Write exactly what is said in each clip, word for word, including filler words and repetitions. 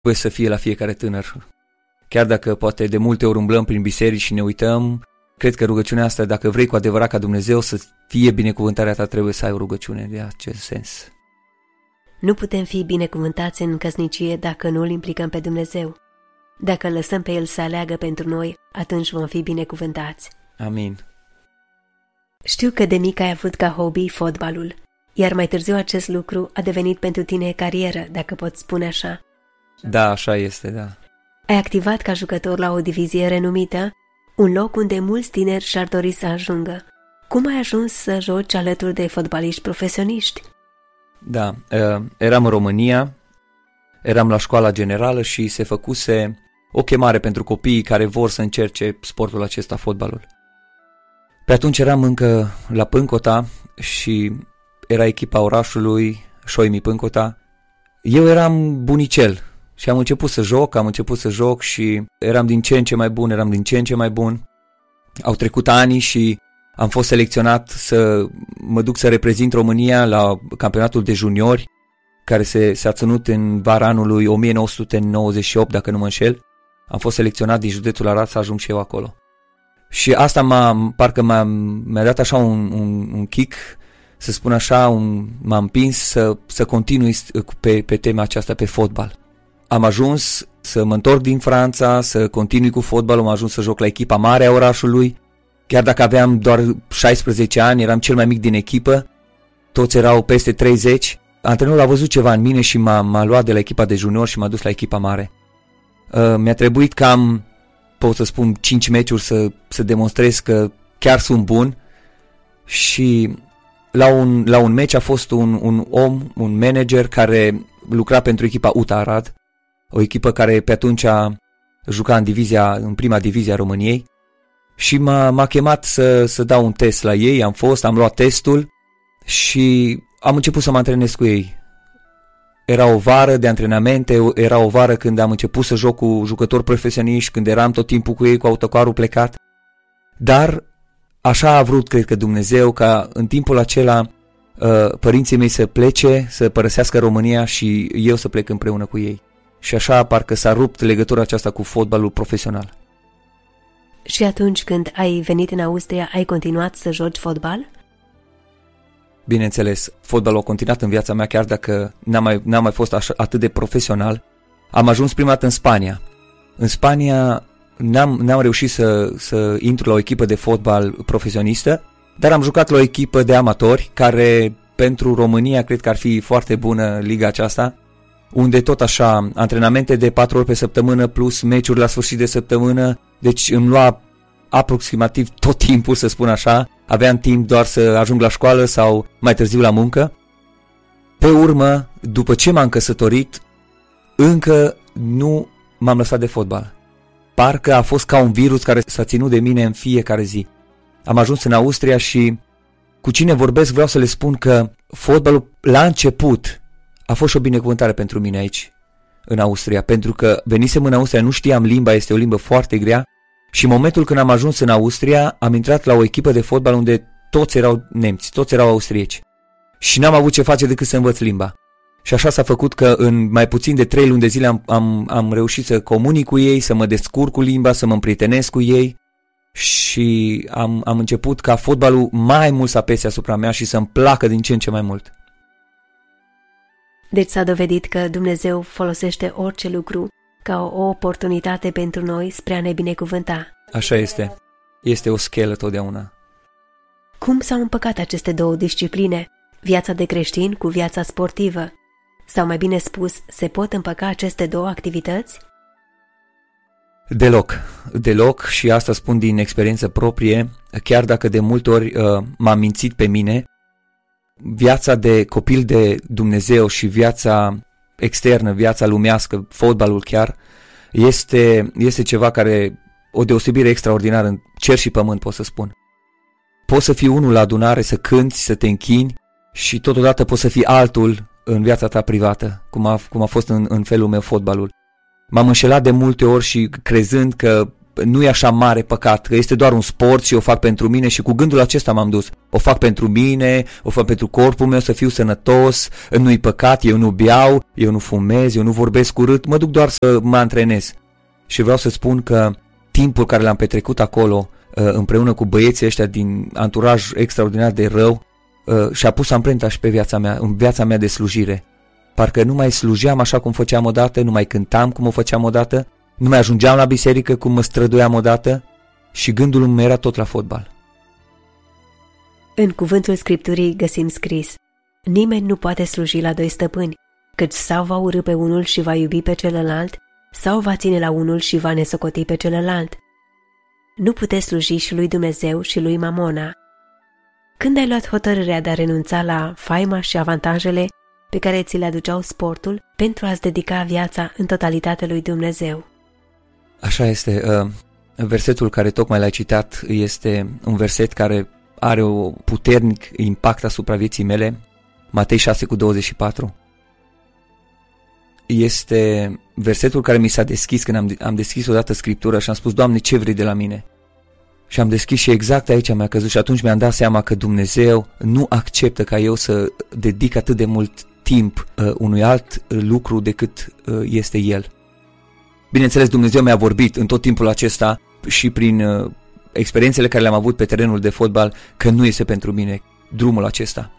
trebuie să fie la fiecare tânăr. Chiar dacă poate de multe ori umblăm prin biserici și ne uităm, cred că rugăciunea asta, dacă vrei cu adevărat ca Dumnezeu să fie binecuvântarea ta, trebuie să ai o rugăciune de acest sens. Nu putem fi binecuvântați în căsnicie dacă nu îl implicăm pe Dumnezeu. Dacă îl lăsăm pe El să aleagă pentru noi, atunci vom fi binecuvântați. Amin. Știu că de mic ai avut ca hobby fotbalul, iar mai târziu acest lucru a devenit pentru tine carieră, dacă pot spune așa. Da, așa este, da. Ai activat ca jucător la o divizie renumită, un loc unde mulți tineri și-ar dori să ajungă. Cum ai ajuns să joci alături de fotbaliști profesioniști? Da, eram în România, eram la școala generală și se făcuse o chemare pentru copiii care vor să încerce sportul acesta, fotbalul. Pe atunci eram încă la Pâncota și era echipa orașului, Șoimi Pâncota. Eu eram bunicel și am început să joc, am început să joc și eram din ce în ce mai bun, eram din ce în ce mai bun. Au trecut ani și am fost selecționat să mă duc să reprezint România la campionatul de juniori, care se, s-a ținut în vara anului o mie nouă sute nouăzeci și opt, dacă nu mă înșel. Am fost selecționat din județul Arad să ajung și eu acolo. Și asta m-a, parcă m-a, mi-a dat așa un, un, un kick, să spun așa, un, m-a împins să, să continui pe, pe tema aceasta, pe fotbal. Am ajuns să mă întorc din Franța, să continui cu fotbalul, am ajuns să joc la echipa mare a orașului. Chiar dacă aveam doar șaisprezece ani, eram cel mai mic din echipă, toți erau peste treizeci. Antrenorul a văzut ceva în mine și m-a, m-a luat de la echipa de junior și m-a dus la echipa mare. Uh, mi-a trebuit cam, pot să spun, cinci meciuri să, să demonstrez că chiar sunt bun și la un, la un meci a fost un, un om, un manager care lucra pentru echipa U T A Arad, o echipă care pe atunci juca în, divizia, în prima divizie a României și m-a, m-a chemat să, să dau un test la ei, am fost, am luat testul și am început să mă antrenez cu ei. Era o vară de antrenamente, era o vară când am început să joc cu jucători profesioniști, când eram tot timpul cu ei cu autocarul plecat. Dar așa a vrut, cred că Dumnezeu, ca în timpul acela părinții mei să plece, să părăsească România și eu să plec împreună cu ei. Și așa parcă s-a rupt legătura aceasta cu fotbalul profesional. Și atunci când ai venit în Austria, ai continuat să joci fotbal? Bineînțeles, fotbalul a continuat în viața mea, chiar dacă n-am mai, n-am mai fost așa, atât de profesional. Am ajuns prima dată în Spania. În Spania n-am, n-am reușit să, să intru la o echipă de fotbal profesionistă, dar am jucat la o echipă de amatori, care pentru România cred că ar fi foarte bună liga aceasta, unde tot așa, antrenamente de patru ori pe săptămână plus meciuri la sfârșit de săptămână, deci îmi lua aproximativ tot timpul, să spun așa, aveam timp doar să ajung la școală sau mai târziu la muncă. Pe urmă, după ce m-am căsătorit, încă nu m-am lăsat de fotbal. Parcă a fost ca un virus care s-a ținut de mine în fiecare zi. Am ajuns în Austria și cu cine vorbesc vreau să le spun că fotbalul la început a fost și o binecuvântare pentru mine aici, în Austria, pentru că venisem în Austria, nu știam limba, este o limbă foarte grea. Și în momentul când am ajuns în Austria, am intrat la o echipă de fotbal unde toți erau nemți, toți erau austrieci. Și n-am avut ce face decât să învăț limba. Și așa s-a făcut că în mai puțin de trei luni de zile am, am, am reușit să comunic cu ei, să mă descurc cu limba, să mă împrietenesc cu ei. Și am, am început ca fotbalul mai mult să apese asupra mea și să-mi placă din ce în ce mai mult. Deci s-a dovedit că Dumnezeu folosește orice lucru ca o oportunitate pentru noi spre a ne binecuvânta. Așa este. Este o schelă totdeauna. Cum s-au împăcat aceste două discipline, viața de creștin cu viața sportivă? Sau mai bine spus, se pot împăca aceste două activități? Deloc. Deloc și asta spun din experiență proprie, chiar dacă de multe ori uh, m-am mințit pe mine, viața de copil de Dumnezeu și viața externă, viața lumească, fotbalul chiar, este, este ceva care, o deosebire extraordinară în cer și pământ, pot să spun. Poți să fii unul la adunare, să cânti, să te închini și totodată poți să fii altul în viața ta privată, cum a, cum a fost în, în felul meu fotbalul. M-am înșelat de multe ori și crezând că nu e așa mare păcat, că este doar un sport și o fac pentru mine și cu gândul acesta m-am dus. O fac pentru mine, o fac pentru corpul meu, să fiu sănătos, nu-i păcat, eu nu beau, eu nu fumez, eu nu vorbesc urât, mă duc doar să mă antrenez. Și vreau să spun că timpul care l-am petrecut acolo, împreună cu băieții ăștia din anturaj extraordinar de rău, și-a pus amprenta și pe viața mea, în viața mea de slujire. Parcă nu mai slujeam așa cum făceam odată, nu mai cântam cum o făceam odată, nu mai ajungeam la biserică cum mă străduiam odată și gândul meu era tot la fotbal. În cuvântul Scripturii găsim scris: nimeni nu poate sluji la doi stăpâni, căci sau va urî pe unul și va iubi pe celălalt, sau va ține la unul și va nesocoti pe celălalt. Nu puteți sluji și lui Dumnezeu și lui Mamona. Când ai luat hotărârea de a renunța la faima și avantajele pe care ți le aduceau sportul pentru a-ți dedica viața în totalitate lui Dumnezeu? Așa este. Versetul care tocmai l-ai citat este un verset care are un puternic impact asupra vieții mele. Matei șase cu douăzeci și patru. Este versetul care mi s-a deschis când am, am deschis odată Scriptura și am spus: Doamne, ce vrei de la mine? Și am deschis și exact aici mi-a căzut și atunci mi-am dat seama că Dumnezeu nu acceptă ca eu să dedic atât de mult timp uh, unui alt lucru decât uh, este El. Bineînțeles, Dumnezeu mi-a vorbit în tot timpul acesta și prin uh, experiențele care le-am avut pe terenul de fotbal că nu este pentru mine drumul acesta.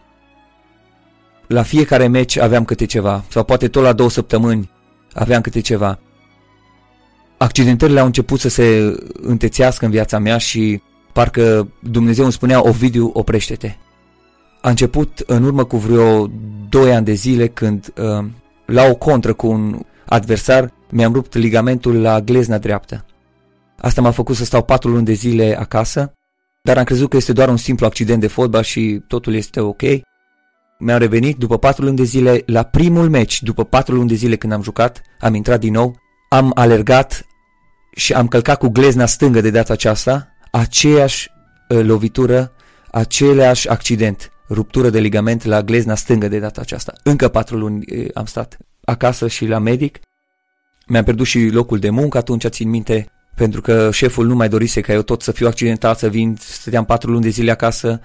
La fiecare meci aveam câte ceva, sau poate tot la două săptămâni aveam câte ceva. Accidentările au început să se întețească în viața mea și parcă Dumnezeu îmi spunea: Ovidiu, oprește-te. A început în urmă cu vreo doi ani de zile când uh, la o contră cu un adversar mi-am rupt ligamentul la glezna dreaptă. Asta m-a făcut să stau patru luni de zile acasă, dar am crezut că este doar un simplu accident de fotbal și totul este ok. Mi-am revenit după patru luni de zile la primul meci, după patru luni de zile când am jucat, am intrat din nou, am alergat și am călcat cu glezna stângă de data aceasta, aceeași uh, lovitură, același accident, ruptură de ligament la glezna stângă de data aceasta. Încă patru luni uh, am stat acasă și la medic, mi-am pierdut și locul de muncă atunci, țin minte, pentru că șeful nu mai dorise ca eu tot să fiu accidentat, să vin, stăteam patru luni de zile acasă.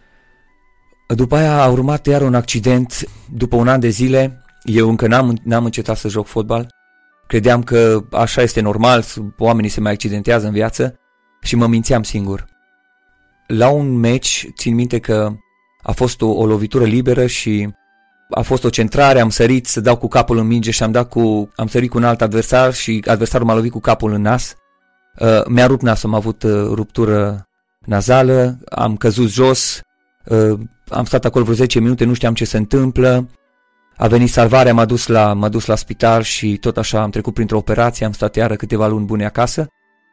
După aia a urmat iar un accident, după un an de zile, eu încă n-am, n-am încetat să joc fotbal. Credeam că așa este normal, oamenii se mai accidentează în viață și mă mințeam singur. La un meci, țin minte că a fost o, o lovitură liberă și a fost o centrare, am sărit să dau cu capul în minge și am dat cu, am sărit cu un alt adversar și adversarul m-a lovit cu capul în nas. Uh, mi-a rupt nasul, am avut uh, ruptură nazală, am căzut jos, uh, am stat acolo vreo zece minute, nu știam ce se întâmplă. A venit salvarea, m-a dus la, m-a dus la spital și tot așa am trecut printr-o operație, am stat iară câteva luni bune acasă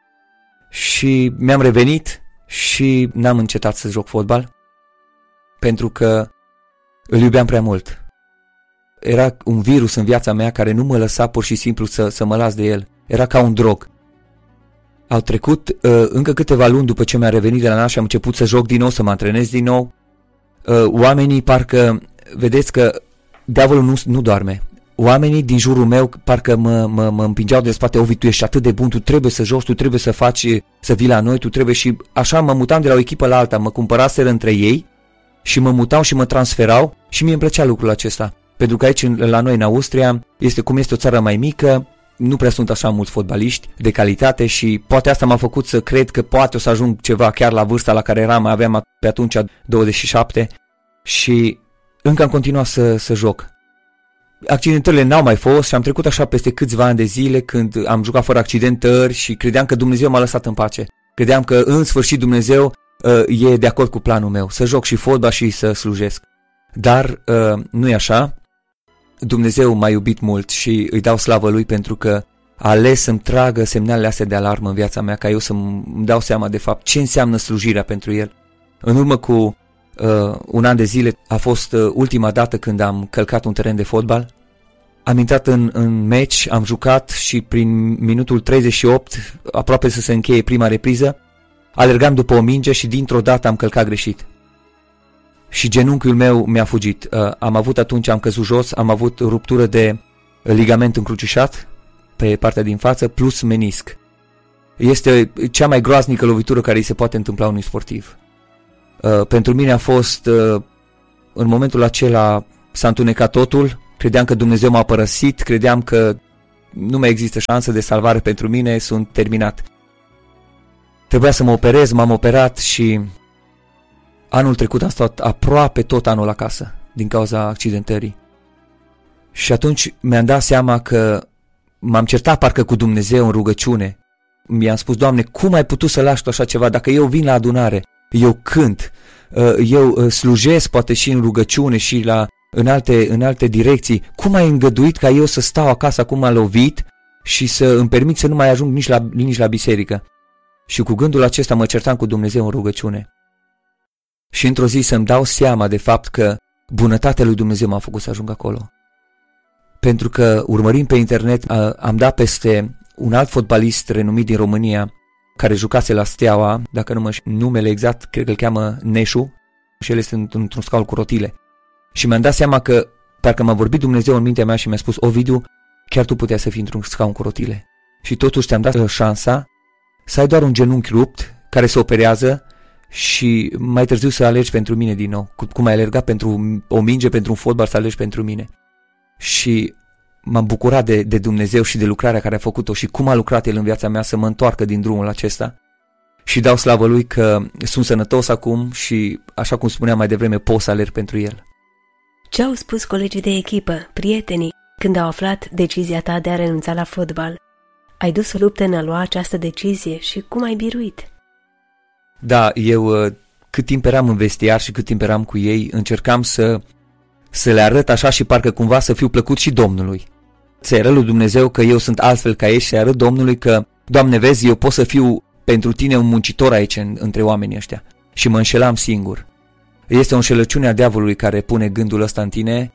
și mi-am revenit și n-am încetat să joc fotbal pentru că îl iubeam prea mult. Era un virus în viața mea care nu mă lăsa pur și simplu să, să mă las de el. Era ca un drog. Au trecut uh, încă câteva luni după ce mi-am revenit de la nas și am început să joc din nou, să mă antrenez din nou. Uh, oamenii parcă, vedeți că diavolul nu, nu doarme. Oamenii din jurul meu parcă mă, mă, mă împingeau de spate: Ovi, tu ești atât de bun, tu trebuie să joci, tu trebuie să faci, să vii la noi, tu trebuie. Și așa mă mutam de la o echipă la alta, mă cumpăraseră între ei și mă mutau și mă transferau și mie îmi plăcea lucrul acesta. Pentru că aici la noi în Austria este cum este o țară mai mică, nu prea sunt așa mulți fotbaliști de calitate și poate asta m-a făcut să cred că poate o să ajung ceva chiar la vârsta la care eram, aveam pe atunci douăzeci și șapte și încă am continuat să, să joc. Accidentările n-au mai fost și am trecut așa peste câțiva ani de zile când am jucat fără accidentări și credeam că Dumnezeu m-a lăsat în pace. Credeam că în sfârșit Dumnezeu uh, e de acord cu planul meu, să joc și fotbal și să slujesc. Dar uh, nu e așa. Dumnezeu m-a iubit mult și îi dau slavă Lui pentru că a ales să-mi tragă semnalele astea de alarmă în viața mea, ca eu să-mi dau seama de fapt ce înseamnă slujirea pentru El. În urmă cu uh, un an de zile a fost uh, ultima dată când am călcat un teren de fotbal. Am intrat în, în meci, am jucat și prin minutul treizeci și opt, aproape să se încheie prima repriză, alergam după o minge și dintr-o dată am călcat greșit. Și genunchiul meu mi-a fugit. Uh, am avut atunci, am căzut jos, am avut ruptură de ligament încrucișat pe partea din față plus menisc. este cea mai groaznică lovitură care îi se poate întâmpla unui sportiv. Uh, pentru mine a fost, uh, în momentul acela s-a întunecat totul, credeam că Dumnezeu m-a părăsit, credeam că nu mai există șansă de salvare pentru mine, sunt terminat. Trebuia să mă operez, m-am operat și anul trecut am stat aproape tot anul acasă din cauza accidentării. Și atunci mi-am dat seama că m-am certat parcă cu Dumnezeu în rugăciune. Mi-am spus, Doamne, cum ai putut să lași tu așa ceva? Dacă eu vin la adunare, eu cânt, eu slujesc poate și în rugăciune și la, în, alte, în alte direcții, cum ai îngăduit ca eu să stau acasă acum m-a lovit și să îmi permit să nu mai ajung nici la, nici la biserică? Și cu gândul acesta mă certam cu Dumnezeu în rugăciune. Și într-o zi să-mi dau seama de fapt că bunătatea lui Dumnezeu m-a făcut să ajung acolo. Pentru că, urmărind pe internet, am dat peste un alt fotbalist renumit din România, care jucase la Steaua, dacă nu mă știu numele exact, cred că îl cheamă Neșu, și el este într-un scaun cu rotile. Și mi-am dat seama că, parcă m-a vorbit Dumnezeu în mintea mea și mi-a spus, Ovidiu, chiar tu puteai să fii într-un scaun cu rotile. Și totuși te-am dat șansa să ai doar un genunchi rupt, care se operează, și mai târziu să alegi pentru mine din nou. Cum ai alergat pentru o minge, pentru un fotbal, să alegi pentru mine. Și m-am bucurat de, de Dumnezeu și de lucrarea care a făcut-o și cum a lucrat El în viața mea să mă întoarcă din drumul acesta. Și dau slavă Lui că sunt sănătos acum și, așa cum spuneam mai devreme, pot să alerg pentru El. Ce au spus colegii de echipă, prietenii, când au aflat decizia ta de a renunța la fotbal? Ai dus o luptă în a lua această decizie și cum ai biruit? Da, eu cât timp eram în vestiar și cât timp eram cu ei, încercam să, să le arăt așa și parcă cumva să fiu plăcut și Domnului. Să-i arăt lui Dumnezeu că eu sunt altfel ca ei și să-i arăt Domnului că, Doamne, vezi, eu pot să fiu pentru tine un muncitor aici în, între oamenii ăștia. Și mă înșelam singur. Este o înșelăciune a diavolului care pune gândul ăsta în tine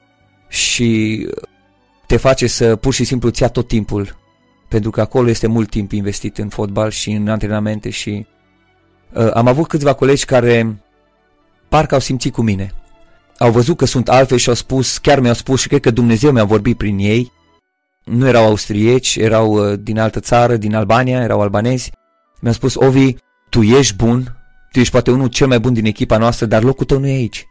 și te face să pur și simplu îți ia tot timpul. Pentru că acolo este mult timp investit în fotbal și în antrenamente și... Uh, am avut câțiva colegi care parcă au simțit cu mine. Au văzut că sunt altfel și au spus, chiar mi-au spus și cred că Dumnezeu mi-a vorbit prin ei. Nu erau austrieci, erau uh, din altă țară, din Albania, erau albanezi. Mi-au spus, Ovi, tu ești bun, tu ești poate unul cel mai bun din echipa noastră, dar locul tău nu e aici.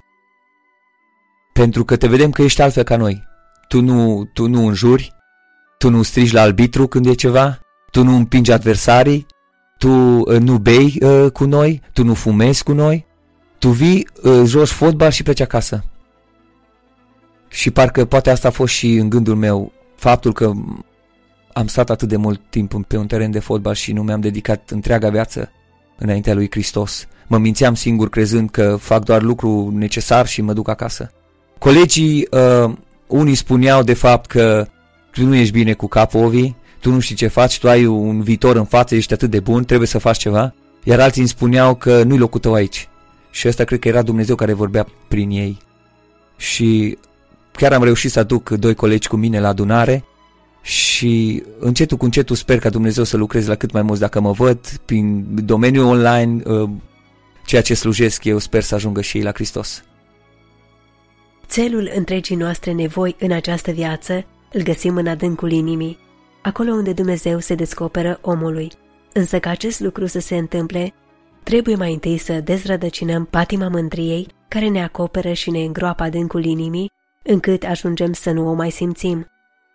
Pentru că te vedem că ești altfel ca noi. Tu nu, tu nu înjuri, tu nu strigi la arbitru când e ceva, tu nu împingi adversarii, tu uh, nu bei uh, cu noi, tu nu fumezi cu noi, tu vii, uh, joci fotbal și pleci acasă. Și parcă poate asta a fost și în gândul meu, faptul că am stat atât de mult timp pe un teren de fotbal și nu mi-am dedicat întreaga viață înaintea lui Hristos. Mă mințeam singur crezând că fac doar lucru necesar și mă duc acasă. Colegii, uh, unii spuneau de fapt că tu nu ești bine cu capul, Ovi, tu nu știi ce faci, tu ai un viitor în față, ești atât de bun, trebuie să faci ceva. Iar alții îmi spuneau că nu-i locul tău aici. Și ăsta cred că era Dumnezeu care vorbea prin ei. Și chiar am reușit să aduc doi colegi cu mine la adunare și încetul cu încetul sper ca Dumnezeu să lucreze la cât mai mulți. Dacă mă văd prin domeniul online, ceea ce slujesc eu, sper să ajungă și ei la Hristos. Țelul întregii noastre nevoi în această viață îl găsim în adâncul inimii, acolo unde Dumnezeu se descoperă omului. Însă ca acest lucru să se întâmple, trebuie mai întâi să dezrădăcinăm patima mândriei care ne acoperă și ne îngroapă adâncul inimii, încât ajungem să nu o mai simțim.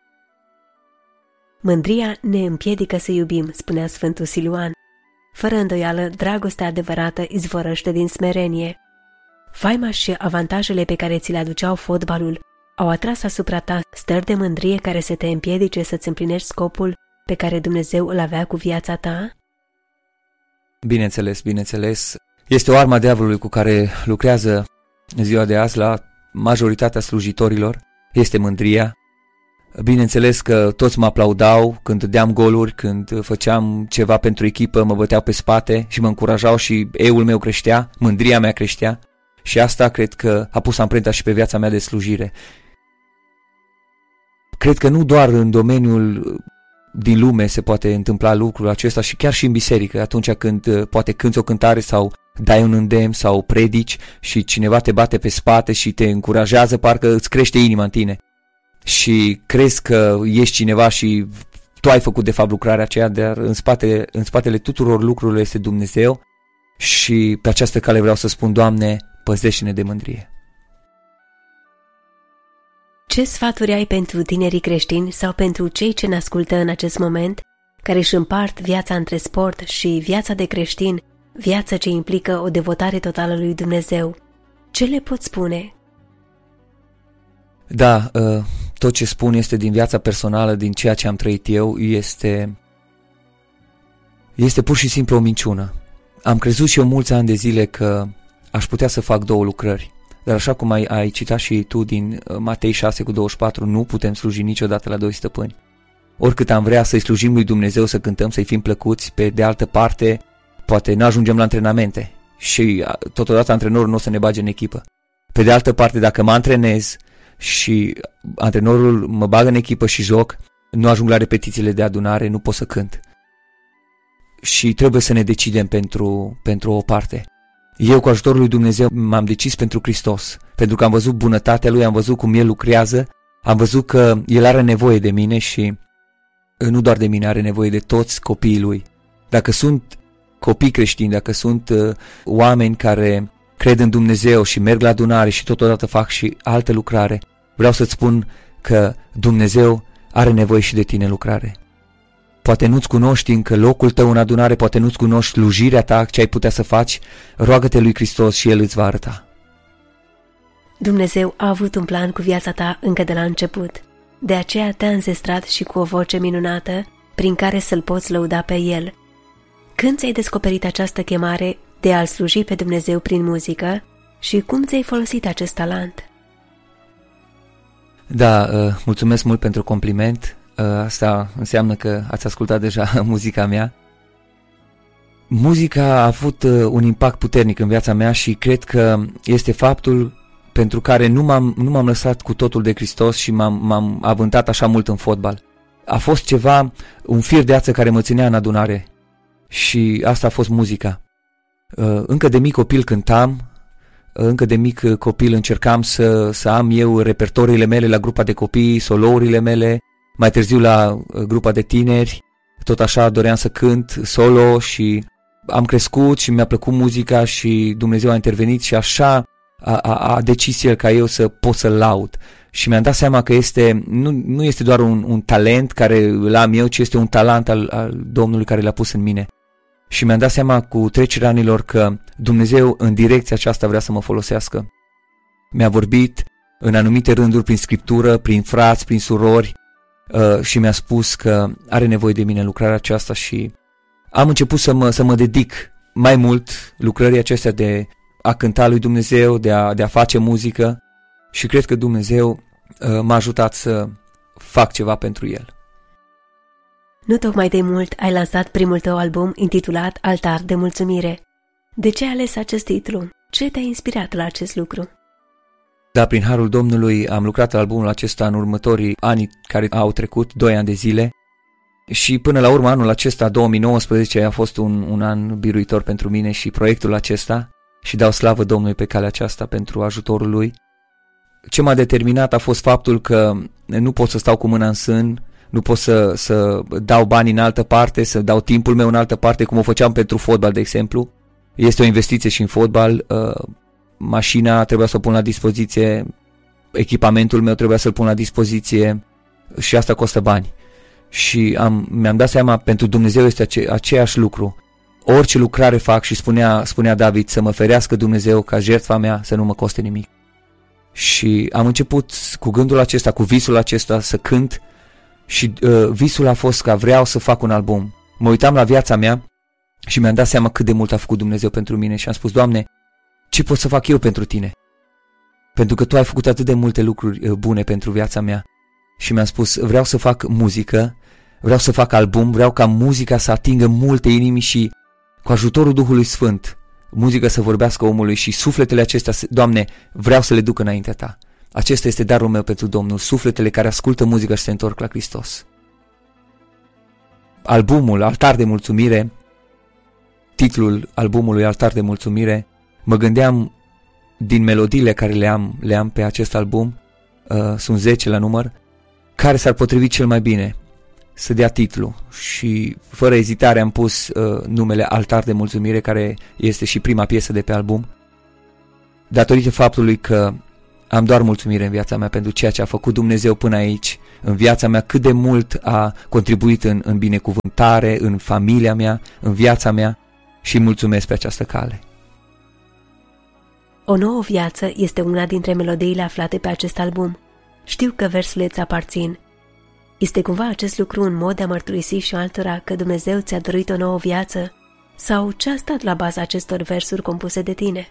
Mândria ne împiedică să iubim, spunea Sfântul Siluan. Fără îndoială, dragostea adevărată izvorăște din smerenie. Faima și avantajele pe care ți le aduceau fotbalul au atras asupra ta stări de mândrie care să te împiedice să-ți împlinești scopul pe care Dumnezeu îl avea cu viața ta? Bineînțeles, bineînțeles. Este o armă a diavolului cu care lucrează în ziua de azi la majoritatea slujitorilor. Este mândria. Bineînțeles că toți mă aplaudau când dădeam goluri, când făceam ceva pentru echipă, mă băteau pe spate și mă încurajau și eul meu creștea, mândria mea creștea. Și asta cred că a pus amprenta și pe viața mea de slujire. Cred că nu doar în domeniul din lume se poate întâmpla lucrul acesta și chiar și în biserică, atunci când poate cânti o cântare sau dai un îndemn sau predici și cineva te bate pe spate și te încurajează, parcă îți crește inima în tine. Și crezi că ești cineva și tu ai făcut de fapt lucrarea aceea, dar în spatele, în spatele tuturor lucrurilor este Dumnezeu și pe această cale vreau să spun, Doamne, păzește-ne de mândrie. Ce sfaturi ai pentru tinerii creștini sau pentru cei ce ne ascultă în acest moment, care își împart viața între sport și viața de creștin, viața ce implică o devotare totală lui Dumnezeu? Ce le pot spune? Da, tot ce spun este din viața personală, din ceea ce am trăit eu, este, este pur și simplu o minciună. Am crezut și eu mulți ani de zile că aș putea să fac două lucrări, dar așa cum ai, ai citat și tu din Matei șase cu douăzeci și patru, nu putem sluji niciodată la doi stăpâni. Oricât am vrea să-i slujim lui Dumnezeu, să cântăm, să-i fim plăcuți, pe de altă parte, poate n-ajungem la antrenamente și totodată antrenorul nu o să ne bage în echipă. Pe de altă parte, dacă mă antrenez și antrenorul mă bagă în echipă și joc, nu ajung la repetițiile de adunare, nu pot să cânt. Și trebuie să ne decidem pentru, pentru o parte. Eu, cu ajutorul lui Dumnezeu, m-am decis pentru Hristos, pentru că am văzut bunătatea Lui, am văzut cum El lucrează, am văzut că El are nevoie de mine și nu doar de mine, are nevoie de toți copiii Lui. Dacă sunt copii creștini, dacă sunt uh, oameni care cred în Dumnezeu și merg la adunare și totodată fac și alte lucrare, vreau să-ți spun că Dumnezeu are nevoie și de tine în lucrare. Poate nu-ți cunoști încă locul tău în adunare, poate nu-ți cunoști slujirea ta, ce ai putea să faci, roagă-te lui Hristos și El îți va arăta. Dumnezeu a avut un plan cu viața ta încă de la început. De aceea te-a înzestrat și cu o voce minunată prin care să-L poți lăuda pe El. Când ți-ai descoperit această chemare de a-L sluji pe Dumnezeu prin muzică și cum ți-ai folosit acest talent? Da, mulțumesc mult pentru compliment. Asta înseamnă că ați ascultat deja muzica mea. Muzica a avut un impact puternic în viața mea și cred că este faptul pentru care nu m-am, nu m-am lăsat cu totul de Hristos și m-am, m-am avântat așa mult în fotbal. A fost ceva, un fir de ață care mă ținea în adunare și asta a fost muzica. Încă de mic copil cântam, încă de mic copil încercam să, să am eu repertoriile mele la grupa de copii, solourile mele, mai târziu la grupa de tineri, tot așa doream să cânt solo și am crescut și mi-a plăcut muzica și Dumnezeu a intervenit și așa a, a, a decis El ca eu să pot să-L laud. Și mi-am dat seama că este, nu, nu este doar un, un talent care îl am eu, ci este un talent al, al Domnului care l-a pus în mine. Și mi-am dat seama cu trecerea anilor că Dumnezeu în direcția aceasta vrea să mă folosească. Mi-a vorbit în anumite rânduri prin Scriptură, prin frați, prin surori uh, și mi-a spus că are nevoie de mine în lucrarea aceasta și am început să mă, să mă dedic mai mult lucrării acestea de a cânta lui Dumnezeu, de a, de a face muzică și cred că Dumnezeu uh, m-a ajutat să fac ceva pentru El. Nu tocmai de mult ai lansat primul tău album intitulat Altar de Mulțumire. De ce ai ales acest titlu? Ce te-a inspirat la acest lucru? Da, prin harul Domnului am lucrat la albumul acesta în următorii ani care au trecut, doi ani de zile și până la urmă anul acesta, două mii nouăsprezece, a fost un, un an biruitor pentru mine și proiectul acesta și dau slavă Domnului pe calea aceasta pentru ajutorul Lui. Ce m-a determinat a fost faptul că nu pot să stau cu mâna în sân, nu pot să, să dau bani în altă parte, să dau timpul meu în altă parte, cum o făceam pentru fotbal, de exemplu. Este o investiție și în fotbal, uh, mașina trebuia să o pun la dispoziție, echipamentul meu trebuia să-l pun la dispoziție și asta costă bani. Și am, mi-am dat seama, pentru Dumnezeu este ace, aceeași lucru. Orice lucrare fac și spunea, spunea David, să mă ferească Dumnezeu ca jertfa mea să nu mă coste nimic. Și am început cu gândul acesta, cu visul acesta să cânt și uh, visul a fost că vreau să fac un album. Mă uitam la viața mea și mi-am dat seama cât de mult a făcut Dumnezeu pentru mine și am spus, Doamne, ce pot să fac eu pentru Tine? Pentru că Tu ai făcut atât de multe lucruri uh, bune pentru viața mea. Și mi-am spus, vreau să fac muzică, vreau să fac album, vreau ca muzica să atingă multe inimi și cu ajutorul Duhului Sfânt, muzica să vorbească omului și sufletele acestea, Doamne, vreau să le duc înaintea Ta. Acesta este darul meu pentru Domnul, sufletele care ascultă muzica și se întorc la Hristos. Albumul, Altar de Mulțumire, titlul albumului Altar de Mulțumire, mă gândeam din melodiile care le am, le am pe acest album, uh, sunt zece la număr, care s-ar potrivi cel mai bine să dea titlu și fără ezitare am pus uh, numele Altar de Mulțumire, care este și prima piesă de pe album, datorită faptului că am doar mulțumire în viața mea pentru ceea ce a făcut Dumnezeu până aici, în viața mea, cât de mult a contribuit în, în binecuvântare, în familia mea, în viața mea, și mulțumesc pe această cale. O nouă viață este una dintre melodiile aflate pe acest album. Știu că versurile îți aparțin. Este cumva acest lucru un mod de a mărturisi și altora că Dumnezeu ți-a dăruit o nouă viață? Sau ce a stat la baza acestor versuri compuse de tine?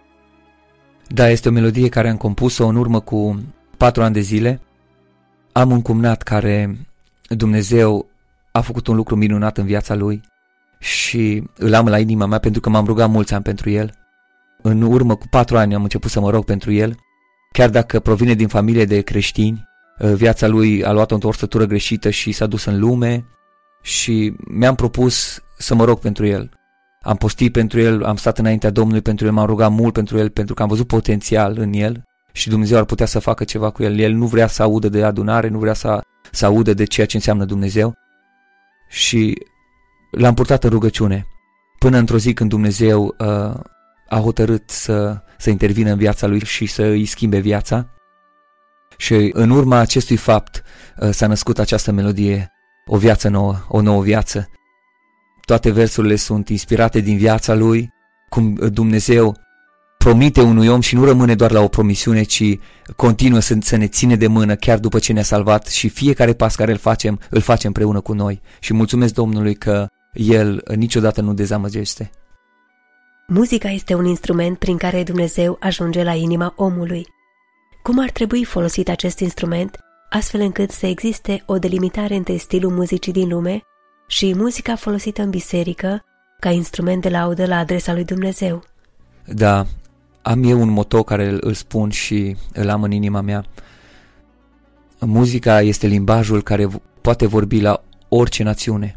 Da, este o melodie care am compus-o în urmă cu patru ani de zile. Am un cumnat care Dumnezeu a făcut un lucru minunat în viața lui și îl am la inima mea pentru că m-am rugat mulți ani pentru el. În urmă cu patru ani am început să mă rog pentru el. Chiar dacă provine din familie de creștini, viața lui a luat o întorsătură greșită și s-a dus în lume și mi-am propus să mă rog pentru el. Am postit pentru el, am stat înaintea Domnului pentru el, m-am rugat mult pentru el, pentru că am văzut potențial în el și Dumnezeu ar putea să facă ceva cu el. El nu vrea să audă de adunare, nu vrea să, să audă de ceea ce înseamnă Dumnezeu și l-am purtat în rugăciune până într-o zi când Dumnezeu uh, a hotărât să, să intervină în viața lui și să îi schimbe viața. Și în urma acestui fapt uh, s-a născut această melodie, o viață nouă, o nouă viață. Toate versurile sunt inspirate din viața lui, cum Dumnezeu promite unui om și nu rămâne doar la o promisiune, ci continuă să, să ne ține de mână chiar după ce ne-a salvat și fiecare pas care îl facem, îl facem împreună cu noi. Și mulțumesc Domnului că El niciodată nu dezamăgește. Muzica este un instrument prin care Dumnezeu ajunge la inima omului. Cum ar trebui folosit acest instrument, astfel încât să existe o delimitare între stilul muzicii din lume și muzica folosită în biserică ca instrument de laudă la adresa lui Dumnezeu? Da, am eu un moto care îl, îl spun și îl am în inima mea. Muzica este limbajul care poate vorbi la orice națiune.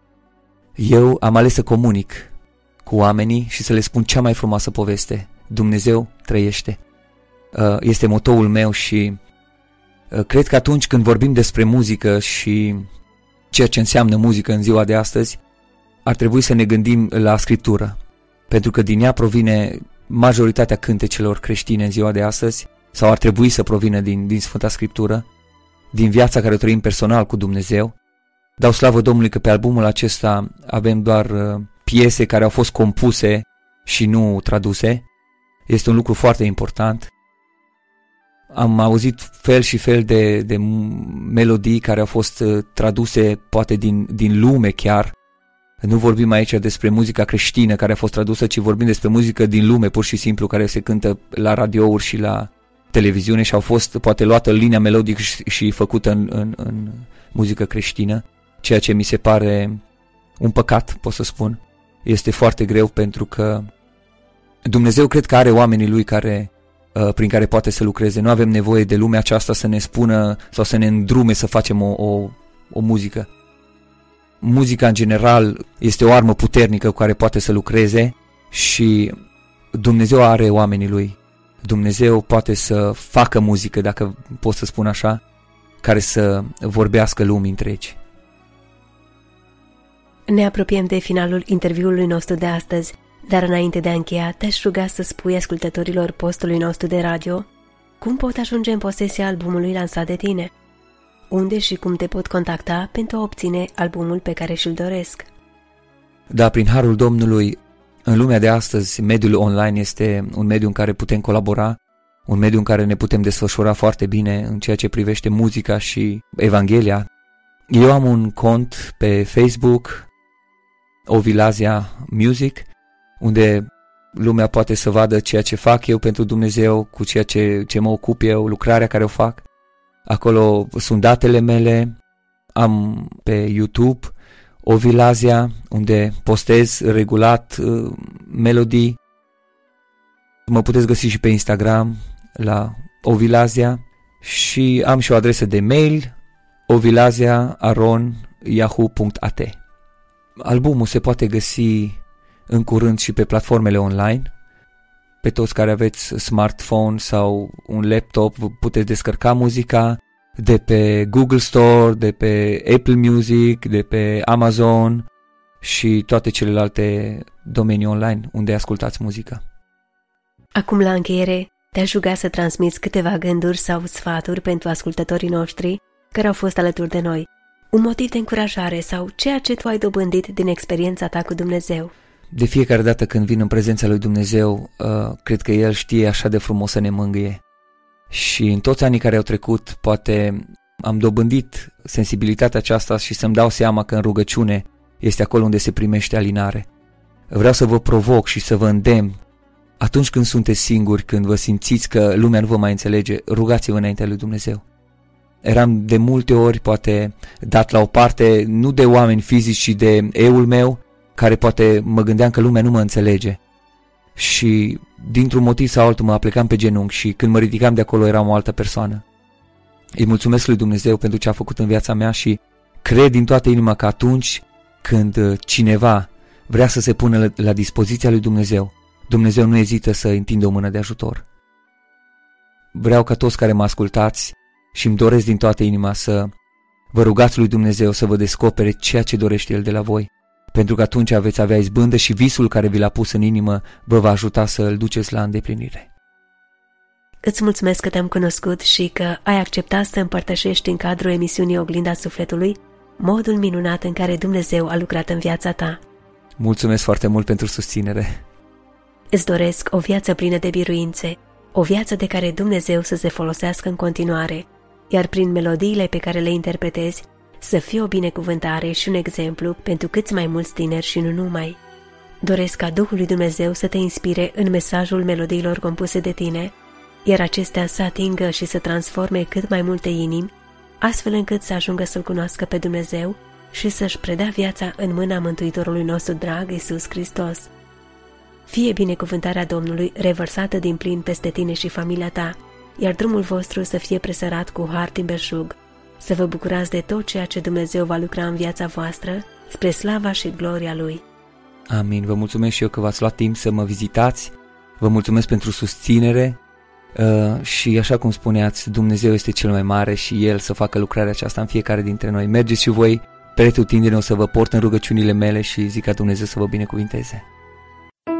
Eu am ales să comunic cu oamenii și să le spun cea mai frumoasă poveste. Dumnezeu trăiește. Este motoul meu și cred că atunci când vorbim despre muzică și ceea ce înseamnă muzică în ziua de astăzi, ar trebui să ne gândim la Scriptură, pentru că din ea provine majoritatea cântecelor creștine în ziua de astăzi, sau ar trebui să provină din, din Sfânta Scriptură, din viața care o trăim personal cu Dumnezeu. Dau slavă Domnului că pe albumul acesta avem doar uh, piese care au fost compuse și nu traduse. Este un lucru foarte important. Am auzit fel și fel de, de melodii care au fost uh, traduse poate din, din lume chiar. Nu vorbim aici despre muzica creștină care a fost tradusă, ci vorbim despre muzică din lume, pur și simplu, care se cântă la radiouri și la televiziune și au fost poate luată linia melodică și, și făcută în, în, în muzică creștină, ceea ce mi se pare un păcat, pot să spun. Este foarte greu pentru că Dumnezeu cred că are oamenii Lui care, uh, prin care poate să lucreze. Nu avem nevoie de lumea aceasta să ne spună sau să ne îndrume să facem o, o, o muzică. Muzica în general este o armă puternică cu care poate să lucreze și Dumnezeu are oamenii Lui. Dumnezeu poate să facă muzică, dacă pot să spun așa, care să vorbească lumii întregi. Ne apropiem de finalul interviului nostru de astăzi, dar înainte de a încheia, te-aș ruga să spui ascultătorilor postului nostru de radio cum pot ajunge în posesia albumului lansat de tine, unde și cum te pot contacta pentru a obține albumul pe care și-l doresc. Da, prin harul Domnului, în lumea de astăzi, mediul online este un mediu în care putem colabora, un mediu în care ne putem desfășura foarte bine în ceea ce privește muzica și Evanghelia. Eu am un cont pe Facebook, Ovilazia Music, unde lumea poate să vadă ceea ce fac eu pentru Dumnezeu, cu ceea ce, ce mă ocup eu, lucrarea care o fac. Acolo sunt datele mele, am pe YouTube Ovilazia, unde postez regulat uh, melodii. Mă puteți găsi și pe Instagram la Ovilazia și am și o adresă de mail, ovilazia arond yahoo punct a t. Albumul se poate găsi în curând și pe platformele online. Pe toți care aveți smartphone sau un laptop puteți descărca muzica, de pe Google Store, de pe Apple Music, de pe Amazon și toate celelalte domenii online unde ascultați muzică. Acum, la încheiere, te-aș ruga să transmiți câteva gânduri sau sfaturi pentru ascultătorii noștri care au fost alături de noi. Un motiv de încurajare sau ceea ce tu ai dobândit din experiența ta cu Dumnezeu. De fiecare dată când vin în prezența lui Dumnezeu, uh, cred că El știe așa de frumos să ne mângâie. Și în toți anii care au trecut, poate am dobândit sensibilitatea aceasta și să-mi dau seama că în rugăciune este acolo unde se primește alinare. Vreau să vă provoc și să vă îndemn. Atunci când sunteți singuri, când vă simțiți că lumea nu vă mai înțelege, rugați-vă înaintea lui Dumnezeu. Eram de multe ori poate dat la o parte, nu de oameni fizici, ci de eul meu, care poate mă gândeam că lumea nu mă înțelege. Și dintr-un motiv sau altul mă aplecam pe genunchi și când mă ridicam de acolo eram o altă persoană. Îi mulțumesc lui Dumnezeu pentru ce a făcut în viața mea și cred din toată inima că atunci când cineva vrea să se pună la dispoziția lui Dumnezeu, Dumnezeu nu ezită să întindă o mână de ajutor. Vreau ca toți care mă ascultați și îmi doresc din toată inima să vă rugați lui Dumnezeu să vă descopere ceea ce dorește El de la voi, pentru că atunci veți avea izbândă și visul care vi l-a pus în inimă vă va ajuta să îl duceți la îndeplinire. Îți mulțumesc că te-am cunoscut și că ai acceptat să împărtășești în cadrul emisiunii Oglinda Sufletului modul minunat în care Dumnezeu a lucrat în viața ta. Mulțumesc foarte mult pentru susținere. Îți doresc o viață plină de biruințe, o viață de care Dumnezeu să se folosească în continuare, iar prin melodiile pe care le interpretezi să fie o binecuvântare și un exemplu pentru câți mai mulți tineri și nu numai. Doresc ca Duhul lui Dumnezeu să te inspire în mesajul melodiilor compuse de tine, iar acestea să atingă și să transforme cât mai multe inimi, astfel încât să ajungă să-L cunoască pe Dumnezeu și să-și predea viața în mâna Mântuitorului nostru drag, Iisus Hristos. Fie binecuvântarea Domnului revărsată din plin peste tine și familia ta, iar drumul vostru să fie presărat cu har din belșug, să vă bucurați de tot ceea ce Dumnezeu va lucra în viața voastră, spre slava și gloria Lui. Amin. Vă mulțumesc și eu că v-ați luat timp să mă vizitați. Vă mulțumesc pentru susținere uh, și așa cum spuneați, Dumnezeu este cel mai mare și El să facă lucrarea aceasta în fiecare dintre noi. Mergeți și voi, pretutindeni, o să vă port în rugăciunile mele și zic ca Dumnezeu să vă binecuvinteze.